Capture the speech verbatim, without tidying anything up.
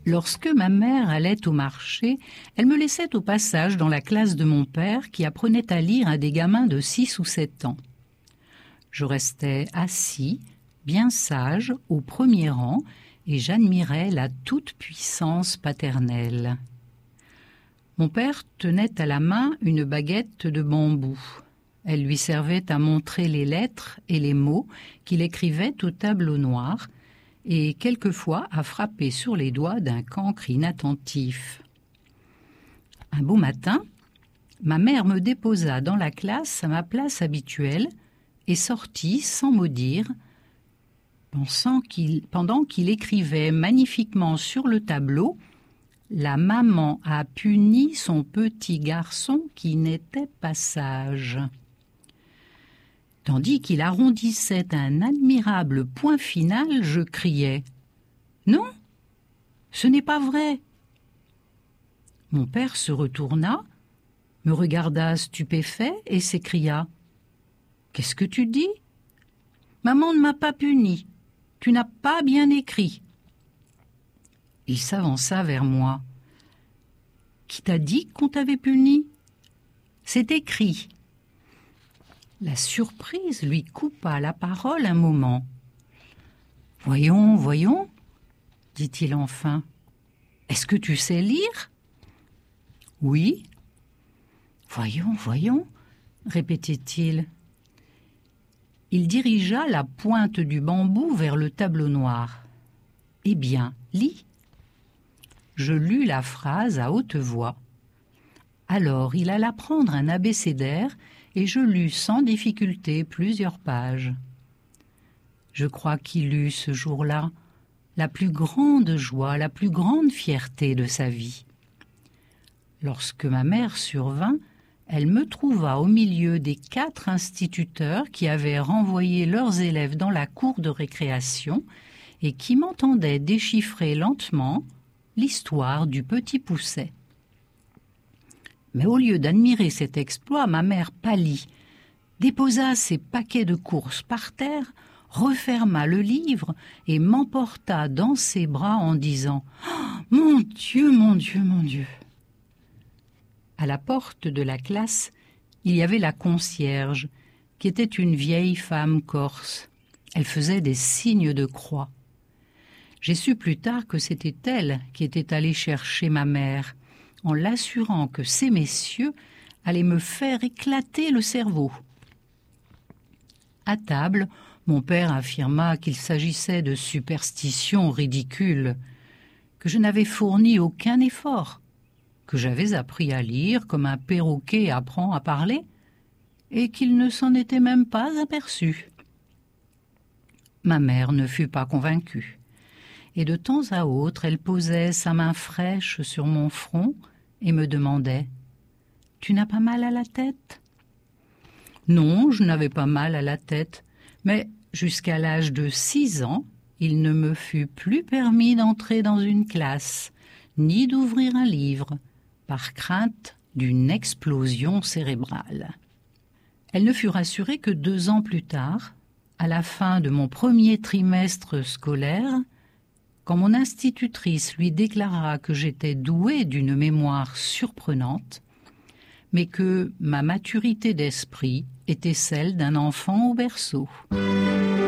Lorsque ma mère allait au marché, elle me laissait au passage dans la classe de mon père qui apprenait à lire à des gamins de six ou sept ans. Je restais assis, bien sage, au premier rang, et j'admirais la toute-puissance paternelle. Mon père tenait à la main une baguette de bambou. Elle lui servait à montrer les lettres et les mots qu'il écrivait au tableau noir, et quelquefois à frapper sur les doigts d'un cancre inattentif. Un beau matin, ma mère me déposa dans la classe à ma place habituelle et sortit sans mot dire, pensant qu'il, pendant qu'il écrivait magnifiquement sur le tableau « La maman a puni son petit garçon qui n'était pas sage ». Tandis qu'il arrondissait un admirable point final, je criais « Non, ce n'est pas vrai !» Mon père se retourna, me regarda stupéfait et s'écria « Qu'est-ce que tu dis ? Maman ne m'a pas puni, tu n'as pas bien écrit. » Il s'avança vers moi. « Qui t'a dit qu'on t'avait puni ? C'est écrit. » La surprise lui coupa la parole un moment. « Voyons, voyons, » dit-il enfin. « Est-ce que tu sais lire ?»« Oui. »« Voyons, voyons, » répétait-il. Il dirigea la pointe du bambou vers le tableau noir. « Eh bien, lis. » Je lus la phrase à haute voix. Alors il alla prendre un abécédaire et je lus sans difficulté plusieurs pages. Je crois qu'il eut ce jour-là la plus grande joie, la plus grande fierté de sa vie. Lorsque ma mère survint, elle me trouva au milieu des quatre instituteurs qui avaient renvoyé leurs élèves dans la cour de récréation et qui m'entendaient déchiffrer lentement l'histoire du petit Pousset. Mais au lieu d'admirer cet exploit, ma mère pâlit, déposa ses paquets de courses par terre, referma le livre et m'emporta dans ses bras en disant oh, « Mon Dieu, mon Dieu, mon Dieu !» À la porte de la classe, il y avait la concierge, qui était une vieille femme corse. Elle faisait des signes de croix. J'ai su plus tard que c'était elle qui était allée chercher ma mère, en l'assurant que ces messieurs allaient me faire éclater le cerveau. À table, mon père affirma qu'il s'agissait de superstitions ridicules, que je n'avais fourni aucun effort, que j'avais appris à lire comme un perroquet apprend à parler, et qu'il ne s'en était même pas aperçu. Ma mère ne fut pas convaincue, et de temps à autre elle posait sa main fraîche sur mon front et me demandait « Tu n'as pas mal à la tête ?» Non, je n'avais pas mal à la tête, mais jusqu'à l'âge de six ans, il ne me fut plus permis d'entrer dans une classe, ni d'ouvrir un livre, par crainte d'une explosion cérébrale. Elle ne fut rassurée que deux ans plus tard, à la fin de mon premier trimestre scolaire, quand mon institutrice lui déclara que j'étais douée d'une mémoire surprenante, mais que ma maturité d'esprit était celle d'un enfant au berceau.